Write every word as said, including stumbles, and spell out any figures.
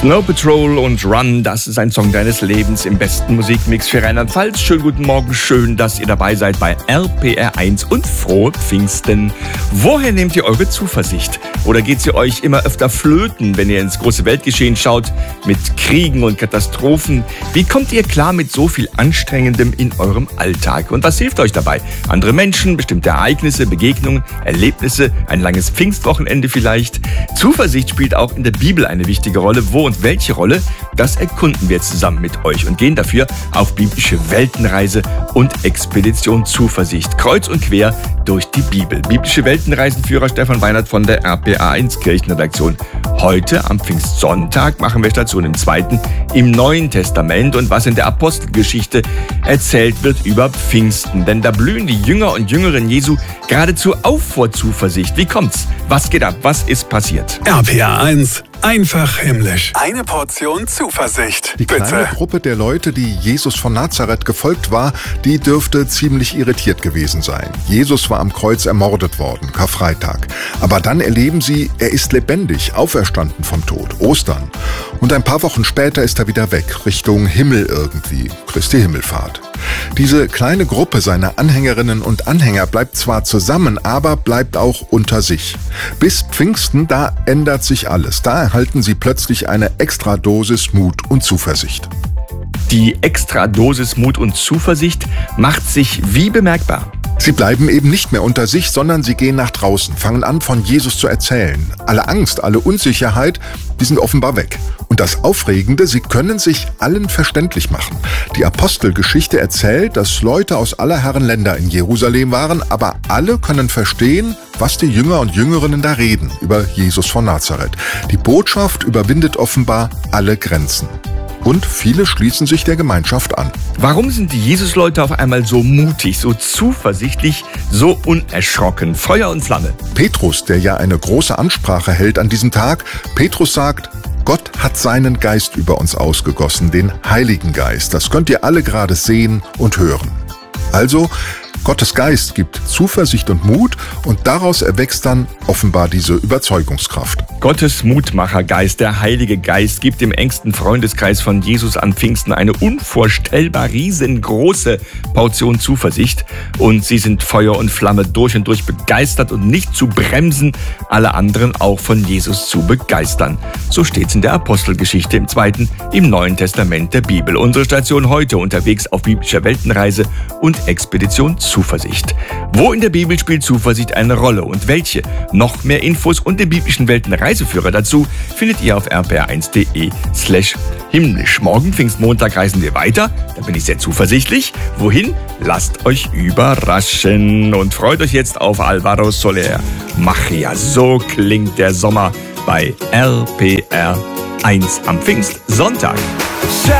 Snow Patrol und Run, das ist ein Song deines Lebens im besten Musikmix für Rheinland-Pfalz. Schönen guten Morgen, schön, dass ihr dabei seid bei R P R eins und frohe Pfingsten. Woher nehmt ihr eure Zuversicht? Oder geht sie euch immer öfter flöten, wenn ihr ins große Weltgeschehen schaut, mit Kriegen und Katastrophen? Wie kommt ihr klar mit so viel Anstrengendem in eurem Alltag? Und was hilft euch dabei? Andere Menschen, bestimmte Ereignisse, Begegnungen, Erlebnisse, ein langes Pfingstwochenende vielleicht? Zuversicht spielt auch in der Bibel eine wichtige Rolle. Wo und welche Rolle, das erkunden wir zusammen mit euch und gehen dafür auf biblische Weltenreise und Expedition Zuversicht. Kreuz und quer durch die Bibel. Biblische Weltenreisenführer Stefan Weinert von der R P R eins Kirchenredaktion. Heute am Pfingstsonntag machen wir Station im Zweiten im Neuen Testament und was in der Apostelgeschichte erzählt wird über Pfingsten. Denn da blühen die Jünger und Jüngerinnen Jesu geradezu auf vor Zuversicht. Wie kommt's? Was geht ab? Was ist passiert? R P R eins. Einfach himmlisch. Eine Portion Zuversicht. Die kleine Bitte. Gruppe der Leute, die Jesus von Nazareth gefolgt war, die dürfte ziemlich irritiert gewesen sein. Jesus war am Kreuz ermordet worden, Karfreitag. Aber dann erleben sie, er ist lebendig, auferstanden vom Tod, Ostern. Und ein paar Wochen später ist er wieder weg, Richtung Himmel irgendwie, Christi Himmelfahrt. Diese kleine Gruppe seiner Anhängerinnen und Anhänger bleibt zwar zusammen, aber bleibt auch unter sich. Bis Pfingsten, da ändert sich alles. Da erhalten sie plötzlich eine Extradosis Mut und Zuversicht. Die Extradosis Mut und Zuversicht macht sich wie bemerkbar? Sie bleiben eben nicht mehr unter sich, sondern sie gehen nach draußen, fangen an, von Jesus zu erzählen. Alle Angst, alle Unsicherheit, die sind offenbar weg. Und das Aufregende, sie können sich allen verständlich machen. Die Apostelgeschichte erzählt, dass Leute aus aller Herren Länder in Jerusalem waren, aber alle können verstehen, was die Jünger und Jüngerinnen da reden über Jesus von Nazareth. Die Botschaft überwindet offenbar alle Grenzen. Und viele schließen sich der Gemeinschaft an. Warum sind die Jesus-Leute auf einmal so mutig, so zuversichtlich, so unerschrocken? Feuer und Flamme. Petrus, der ja eine große Ansprache hält an diesem Tag, Petrus sagt, Gott hat seinen Geist über uns ausgegossen, den Heiligen Geist. Das könnt ihr alle gerade sehen und hören. Also, Gottes Geist gibt Zuversicht und Mut und daraus erwächst dann offenbar diese Überzeugungskraft. Gottes Mutmachergeist, der Heilige Geist, gibt dem engsten Freundeskreis von Jesus an Pfingsten eine unvorstellbar riesengroße Portion Zuversicht. Und sie sind Feuer und Flamme, durch und durch begeistert und nicht zu bremsen, alle anderen auch von Jesus zu begeistern. So steht's in der Apostelgeschichte im Zweiten im Neuen Testament der Bibel. Unsere Station heute unterwegs auf biblischer Weltenreise und Expedition Zuversicht. Wo in der Bibel spielt Zuversicht eine Rolle und welche? Noch mehr Infos und den biblischen Weltenreiseführer dazu findet ihr auf r p r eins punkt d e slash himmlisch. Morgen Pfingstmontag reisen wir weiter, da bin ich sehr zuversichtlich. Wohin? Lasst euch überraschen und freut euch jetzt auf Alvaro Soler. Magia, so klingt der Sommer bei R P R eins am Pfingstsonntag.